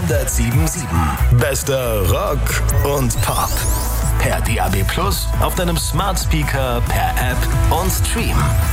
107.7. Bester Rock und Pop. Per DAB+ auf deinem Smart Speaker, per App und Stream.